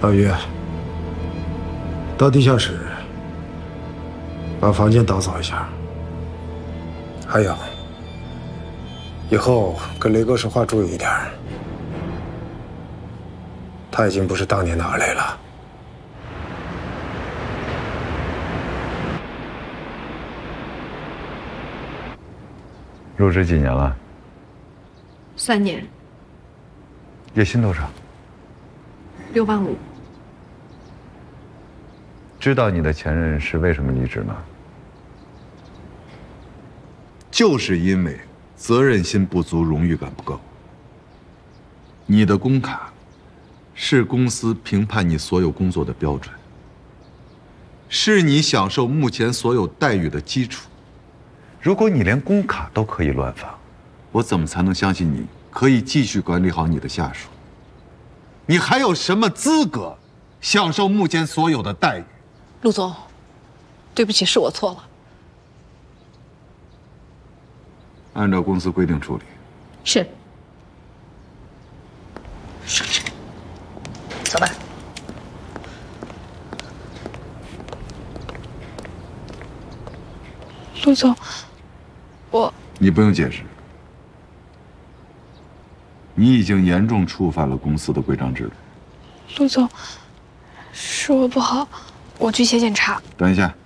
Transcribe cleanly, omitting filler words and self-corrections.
老于，到地下室把房间打扫一下。还有，以后跟雷哥说话注意一点。他已经不是当年的二雷了。 入职几年了 ？3年。 月薪多少 ？6万5。 知道你的前任是为什么离职吗？ 就是因为责任心不足，荣誉感不够。你的工卡是公司评判你所有工作的标准，是你享受目前所有待遇的基础。 如果你连工卡都可以乱放， 我怎么才能相信你可以继续管理好你的下属？你还有什么资格享受目前所有的待遇？ 陆总，对不起，是我错了。 按照公司规定处理。 是。走吧。 陆总， 你不用解释。你已经严重触犯了公司的规章制度。 陆总，是我不好，我去写检查。 等一下。